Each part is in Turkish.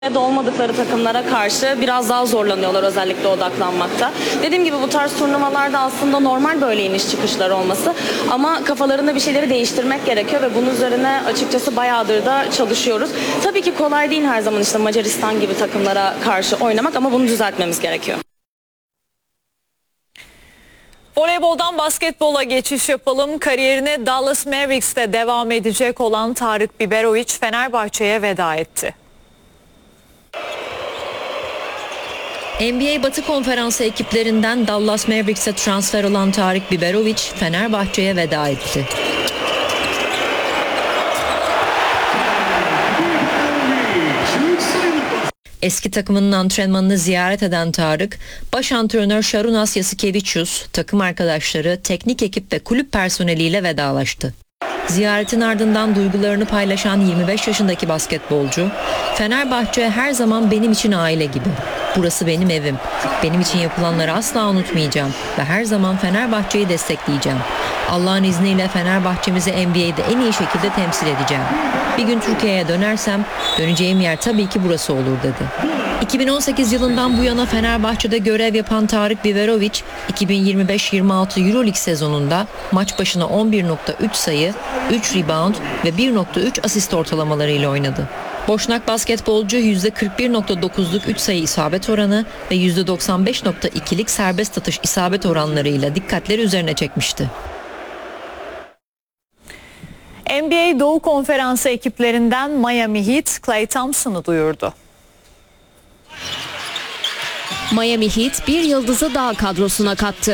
olmadıkları takımlara karşı biraz daha zorlanıyorlar özellikle odaklanmakta. Dediğim gibi bu tarz turnuvalarda aslında normal böyle iniş çıkışlar olması ama kafalarında bir şeyleri değiştirmek gerekiyor ve bunun üzerine açıkçası bayağıdır da çalışıyoruz. Tabii ki kolay değil her zaman işte Macaristan gibi takımlara karşı oynamak ama bunu düzeltmemiz gerekiyor. Voleyboldan basketbola geçiş yapalım. Kariyerine Dallas Mavericks'te devam edecek olan Tarık Biberovic Fenerbahçe'ye veda etti. NBA Batı Konferansı ekiplerinden Dallas Mavericks'e transfer olan Tarık Biberovic Fenerbahçe'ye veda etti. Eski takımının antrenmanını ziyaret eden Tarık, baş antrenör Şarunas Yasikevicius, takım arkadaşları, teknik ekip ve kulüp personeliyle vedalaştı. Ziyaretin ardından duygularını paylaşan 25 yaşındaki basketbolcu, "Fenerbahçe her zaman benim için aile gibi. Burası benim evim. Benim için yapılanları asla unutmayacağım ve her zaman Fenerbahçe'yi destekleyeceğim. Allah'ın izniyle Fenerbahçemizi NBA'de en iyi şekilde temsil edeceğim. Bir gün Türkiye'ye dönersem döneceğim yer tabii ki burası olur," dedi. 2018 yılından bu yana Fenerbahçe'de görev yapan Tarık Biberovic, 2025-26 EuroLeague sezonunda maç başına 11.3 sayı, 3 rebound ve 1.3 asist ortalamalarıyla oynadı. Boşnak basketbolcu %41.9'luk 3 sayı isabet oranı ve %95.2'lik serbest atış isabet oranlarıyla dikkatleri üzerine çekmişti. NBA Doğu Konferansı ekiplerinden Miami Heat, Klay Thompson'ı duyurdu. Miami Heat bir yıldızı daha kadrosuna kattı.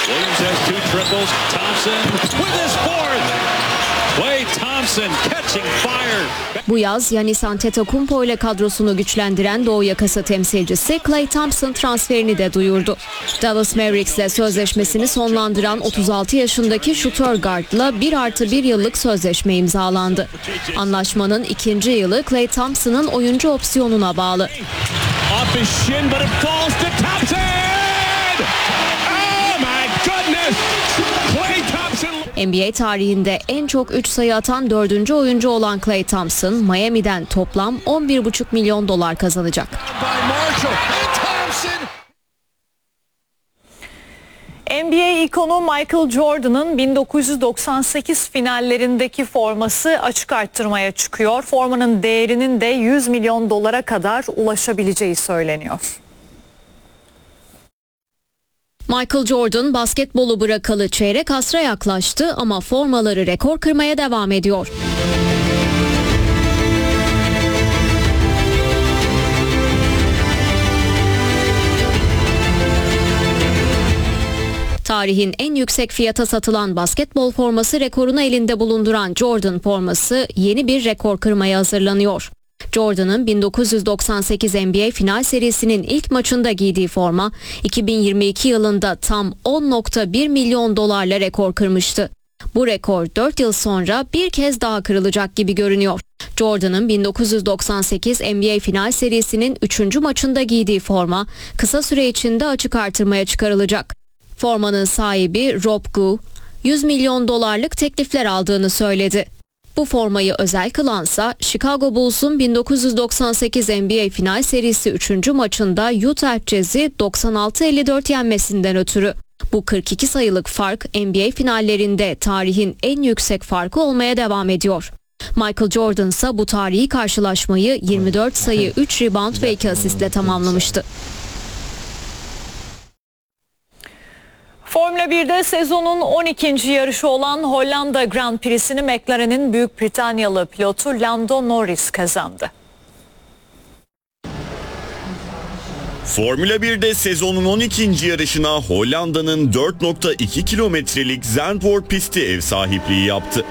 Bu yaz Giannis Antetokounmpo ile kadrosunu güçlendiren Doğu yakası temsilcisi Klay Thompson transferini de duyurdu. Dallas Mavericks ile sözleşmesini sonlandıran 36 yaşındaki şutör guardla 1+1 yıllık sözleşme imzalandı. Anlaşmanın ikinci yılı Klay Thompson'ın oyuncu opsiyonuna bağlı. NBA tarihinde en çok 3 sayı atan 4. oyuncu olan Klay Thompson, Miami'den toplam $11,5 milyon kazanacak. NBA ikonu Michael Jordan'ın 1998 finallerindeki forması açık arttırmaya çıkıyor. Formanın değerinin de $100 milyon kadar ulaşabileceği söyleniyor. Michael Jordan basketbolu bırakalı çeyrek asra yaklaştı ama formaları rekor kırmaya devam ediyor. Tarihin en yüksek fiyata satılan basketbol forması rekorunu elinde bulunduran Jordan forması yeni bir rekor kırmaya hazırlanıyor. Jordan'ın 1998 NBA final serisinin ilk maçında giydiği forma 2022 yılında tam $10,1 milyon rekor kırmıştı. Bu rekor 4 yıl sonra bir kez daha kırılacak gibi görünüyor. Jordan'ın 1998 NBA final serisinin 3. maçında giydiği forma kısa süre içinde açık artırmaya çıkarılacak. Formanın sahibi Rob Gu, $100 milyon teklifler aldığını söyledi. Bu formayı özel kılansa Chicago Bulls'un 1998 NBA final serisi 3. maçında Utah Jazz'i 96-54 yenmesinden ötürü. Bu 42 sayılık fark NBA finallerinde tarihin en yüksek farkı olmaya devam ediyor. Michael Jordan ise bu tarihi karşılaşmayı 24 sayı, 3 rebound ve 2 asistle tamamlamıştı. Formula 1'de sezonun 12. yarışı olan Hollanda Grand Prix'sini McLaren'in Büyük Britanyalı pilotu Lando Norris kazandı. Formula 1'de sezonun 12. yarışına Hollanda'nın 4.2 kilometrelik Zandvoort pisti ev sahipliği yaptı.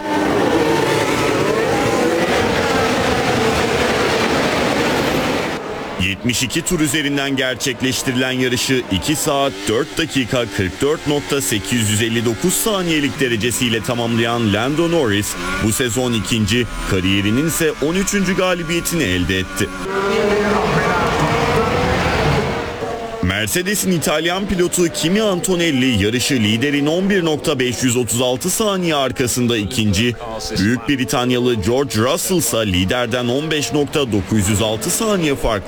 ...72 tur üzerinden gerçekleştirilen yarışı 2 saat 4 dakika 44.859 saniyelik derecesiyle tamamlayan Lando Norris bu sezon ikinci, kariyerinin ise 13. galibiyetini elde etti. Mercedes'in İtalyan pilotu Kimi Antonelli yarışı liderin 11.536 saniye arkasında ikinci. Büyük Britanyalı George Russell ise liderden 15.906 saniye farklı